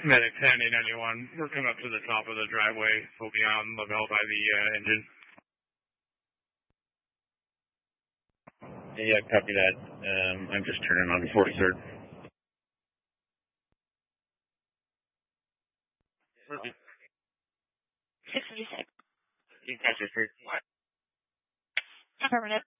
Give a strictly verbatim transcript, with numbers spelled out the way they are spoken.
Medic ten eight ninety-one. We're coming up to the top of the driveway. We'll be on Lavelle by the uh, engine. Yeah, copy that. Um, I'm just turning on forty-third. six fifty-six. You catch your first. Affirmative.